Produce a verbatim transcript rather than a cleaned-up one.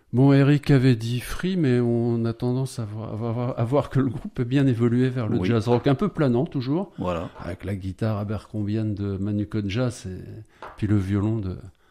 Bon, Eric avait dit free, mais on a tendance à voir, à voir- à voir que le groupe est bien évolué vers le Oui, jazz rock, un peu planant toujours, voilà. avec la guitare abercrombienne de Manu Kodja, c'est... puis le violon de,